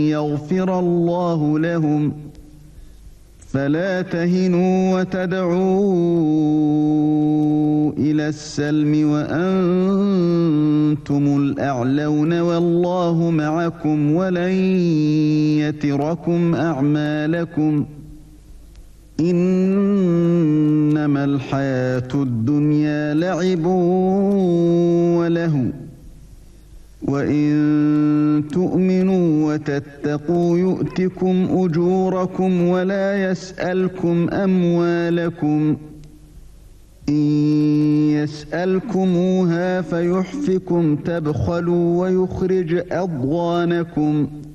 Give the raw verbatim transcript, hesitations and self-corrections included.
يغفر الله لهم فلا تهنوا وتدعوا إلى السلم وأنتم الأعلون والله معكم ولن يتركم أعمالكم إنما الحياة الدنيا لعب ولهو وإن تؤمنوا وتتقوا يؤتكم أجوركم ولا يسألكم أموالكم إن يسألكموها فيحفكم تبخلوا ويخرج أضغانكم